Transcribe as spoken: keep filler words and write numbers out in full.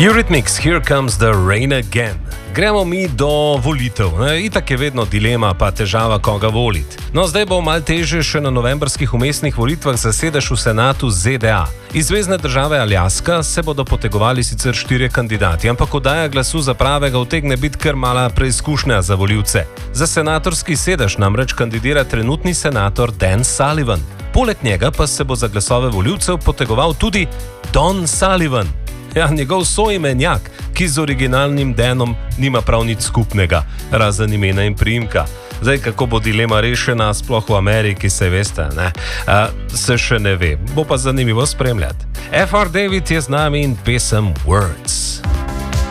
Eurythmics, Here Comes the Rain Again. Gremo mi do volitev. Itak je vedno dilema pa težava, koga voliti. No, zdaj bo malo težje še na novembrskih umestnih volitvah za sedež v senatu Z D A. Iz zvezne države Aljaska se bodo potegovali sicer štirje kandidati, ampak oddaja glasu za pravega utegne biti kar mala preizkušnja za volivce. Za senatorski sedež namreč kandidira trenutni senator Dan Sullivan. Poleg njega pa se bo za glasove volivcev potegoval tudi Don Sullivan. Ja, njegov soimenjak, ki z originalnim Danom nima prav nič skupnega, razen imena in priimka. Zdaj, kako bo dilema rešena, sploh v Ameriki, se veste, ne? A, se še ne ve, bo pa zanimivo spremljati. F R David je z nami in pesem Words.